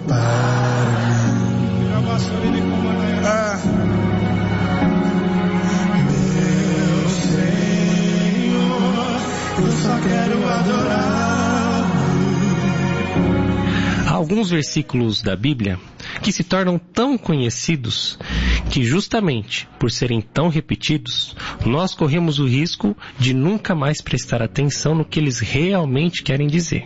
para mim. Meu Senhor, eu só quero adorar. Há alguns versículos da Bíblia que se tornam tão conhecidos que, justamente por serem tão repetidos, nós corremos o risco de nunca mais prestar atenção no que eles realmente querem dizer.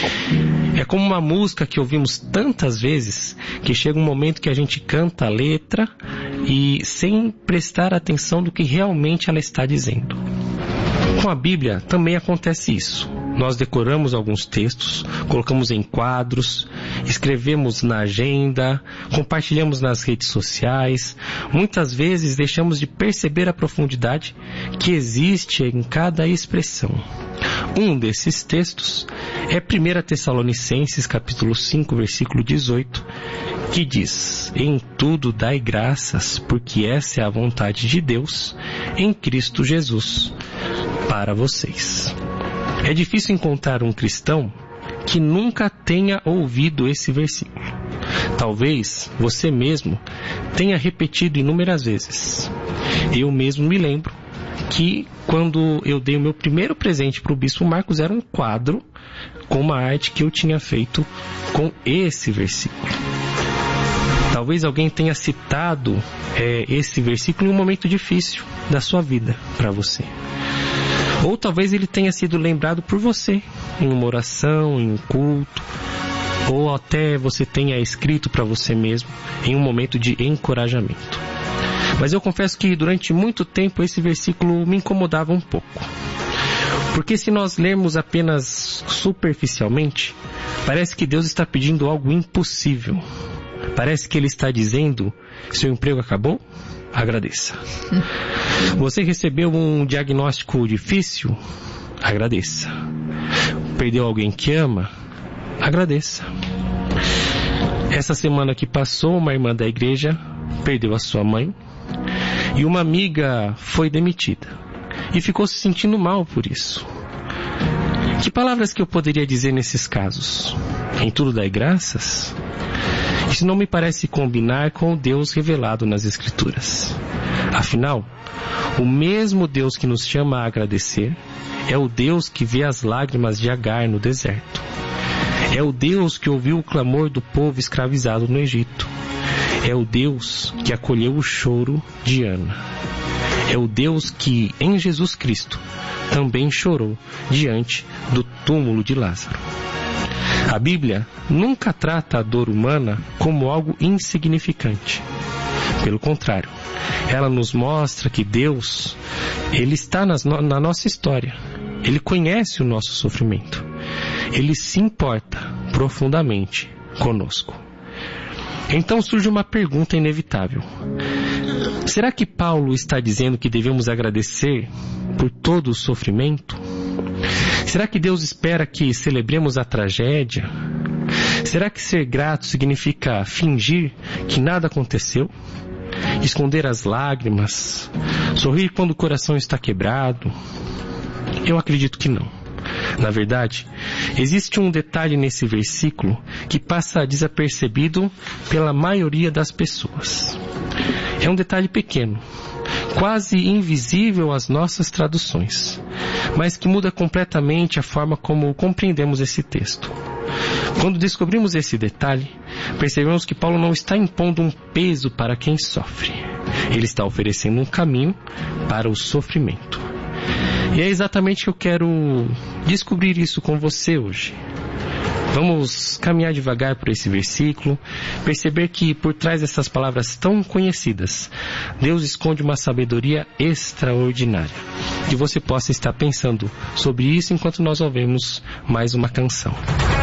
É como uma música que ouvimos tantas vezes que chega um momento que a gente canta a letra e sem prestar atenção no que realmente ela está dizendo. Com a Bíblia também acontece isso. Nós decoramos alguns textos, colocamos em quadros, escrevemos na agenda, compartilhamos nas redes sociais. Muitas vezes deixamos de perceber a profundidade que existe em cada expressão. Um desses textos é 1 Tessalonicenses capítulo 5, versículo 18, que diz: em tudo dai graças, porque essa é a vontade de Deus em Cristo Jesus para vocês. É difícil encontrar um cristão que nunca tenha ouvido esse versículo. Talvez você mesmo tenha repetido inúmeras vezes. Eu mesmo me lembro que quando eu dei o meu primeiro presente para o Bispo Marcos, era um quadro com uma arte que eu tinha feito com esse versículo. Talvez alguém tenha citado esse versículo em um momento difícil da sua vida para você. Ou talvez ele tenha sido lembrado por você em uma oração, em um culto, ou até você tenha escrito para você mesmo em um momento de encorajamento. Mas eu confesso que durante muito tempo esse versículo me incomodava um pouco. Porque se nós lermos apenas superficialmente, parece que Deus está pedindo algo impossível. Parece que Ele está dizendo: seu emprego acabou? Agradeça. Você recebeu um diagnóstico difícil? Agradeça. Perdeu alguém que ama? Agradeça. Essa semana que passou, uma irmã da igreja perdeu a sua mãe e uma amiga foi demitida e ficou se sentindo mal por isso. Que palavras que eu poderia dizer nesses casos? Em tudo dai graças? Isso não me parece combinar com o Deus revelado nas Escrituras. Afinal, o mesmo Deus que nos chama a agradecer é o Deus que vê as lágrimas de Agar no deserto. É o Deus que ouviu o clamor do povo escravizado no Egito. É o Deus que acolheu o choro de Ana. É o Deus que, em Jesus Cristo, também chorou diante do túmulo de Lázaro. A Bíblia nunca trata a dor humana como algo insignificante. Pelo contrário, ela nos mostra que Deus, Ele está na nossa história. Ele conhece o nosso sofrimento. Ele se importa profundamente conosco. Então surge uma pergunta inevitável. Será que Paulo está dizendo que devemos agradecer por todo o sofrimento? Será que Deus espera que celebremos a tragédia? Será que ser grato significa fingir que nada aconteceu? Esconder as lágrimas? Sorrir quando o coração está quebrado? Eu acredito que não. Na verdade, existe um detalhe nesse versículo que passa desapercebido pela maioria das pessoas. É um detalhe pequeno, quase invisível às nossas traduções, mas que muda completamente a forma como compreendemos esse texto. Quando descobrimos esse detalhe, percebemos que Paulo não está impondo um peso para quem sofre. Ele está oferecendo um caminho para o sofrimento. E é exatamente que eu quero descobrir isso com você hoje. Vamos caminhar devagar por esse versículo, perceber que por trás dessas palavras tão conhecidas, Deus esconde uma sabedoria extraordinária. Que você possa estar pensando sobre isso enquanto nós ouvimos mais uma canção.